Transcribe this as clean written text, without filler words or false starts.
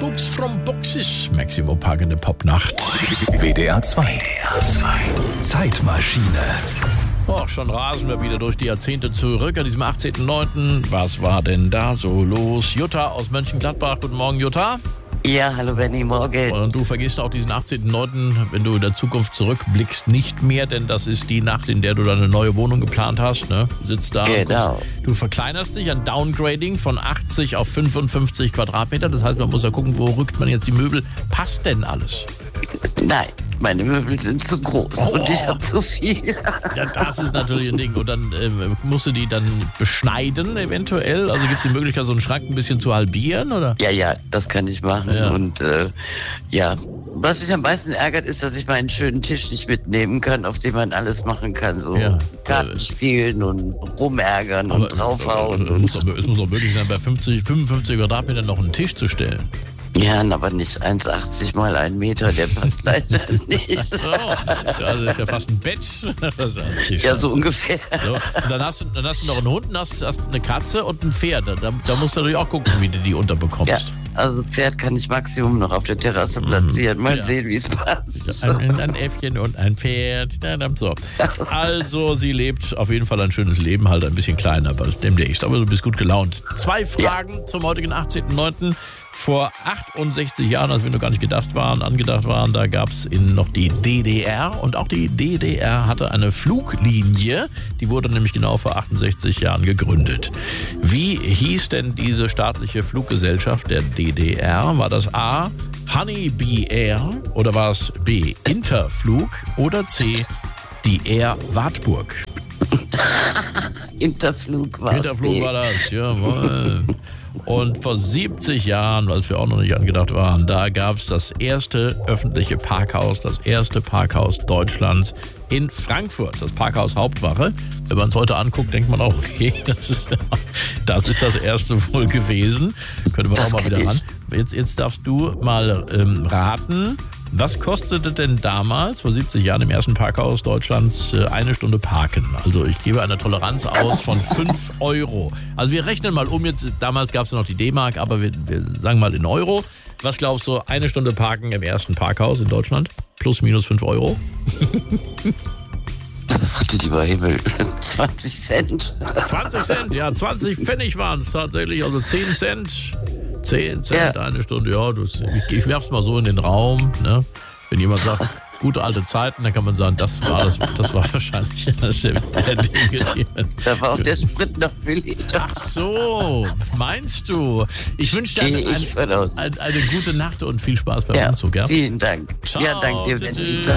Books from Boxes. Maximo Park in der Popnacht. WDR 2. Zeitmaschine. Oh, schon rasen wir wieder durch die Jahrzehnte zurück an diesem 18.09. Was war denn da so los? Jutta aus Mönchengladbach. Guten Morgen, Jutta. Ja, hallo Benni, morgen. Und du vergisst auch diesen 18.09., wenn du in der Zukunft zurückblickst, nicht mehr, denn das ist die Nacht, in der du deine neue Wohnung geplant hast. Ne? Du sitzt da. Genau. Du verkleinerst dich, ein Downgrading von 80 auf 55 Quadratmeter. Das heißt, man muss ja gucken, wo rückt man jetzt die Möbel. Passt denn alles? Nein, meine Möbel sind zu groß und ich habe zu viel. Ja, das ist natürlich ein Ding. Und dann musst du die dann beschneiden eventuell? Also gibt es die Möglichkeit, so einen Schrank ein bisschen zu halbieren? Oder? Ja, das kann ich machen. Ja. Und was mich am meisten ärgert, ist, dass ich meinen schönen Tisch nicht mitnehmen kann, auf dem man alles machen kann. So Karten spielen und rumärgern und draufhauen. Es muss auch möglich sein, bei 55 Quadratmetern noch einen Tisch zu stellen. Ja, aber nicht 1,80 mal 1 Meter, der passt leider nicht. So, das ist ja fast ein Bett. Ja, so ungefähr. So, und dann hast du noch einen Hund, hast eine Katze und ein Pferd. Da musst du natürlich auch gucken, wie du die unterbekommst. Ja, also Pferd kann ich Maximum noch auf der Terrasse platzieren. Mal sehen, wie es passt. Ein Äffchen und ein Pferd. Ja, so. Also, sie lebt auf jeden Fall ein schönes Leben, halt ein bisschen kleiner, aber das demnächst. Aber du bist gut gelaunt. 2 Fragen zum heutigen 18.09. Vor 68 Jahren, als wir noch gar nicht angedacht waren, da gab es noch die DDR. Und auch die DDR hatte eine Fluglinie. Die wurde nämlich genau vor 68 Jahren gegründet. Wie hieß denn diese staatliche Fluggesellschaft der DDR? War das A, Honeybee Air, oder war es B, Interflug, oder C, die Air Wartburg? Interflug war das, jawohl. Und vor 70 Jahren, als wir auch noch nicht angedacht waren, da gab es das erste öffentliche Parkhaus, das erste Parkhaus Deutschlands in Frankfurt, das Parkhaus Hauptwache. Wenn man es heute anguckt, denkt man auch, okay, das ist das erste wohl gewesen. Könnte man auch mal wieder ran. Jetzt darfst du mal raten. Was kostete denn damals, vor 70 Jahren, im ersten Parkhaus Deutschlands 1 Stunde Parken? Also ich gebe eine Toleranz aus von 5 Euro. Also wir rechnen mal um jetzt, damals gab es ja noch die D-Mark, aber wir sagen mal in Euro. Was glaubst du, 1 Stunde Parken im ersten Parkhaus in Deutschland? Plus, minus 5 Euro? Lieber Himmel, 20 Cent. 20 Cent, ja, 20 Pfennig waren es tatsächlich, also 10 Cent. 10 Cent, 1 Stunde, ja, ich werf's mal so in den Raum, ne? Wenn jemand sagt, gute alte Zeiten, dann kann man sagen, das war wahrscheinlich der Dinge. Da war auch der Sprit noch billig. Ach so, meinst du? Ich wünsche dir eine gute Nacht und viel Spaß beim Umzug, ja? Vielen Dank. Ciao, Ja, danke dir.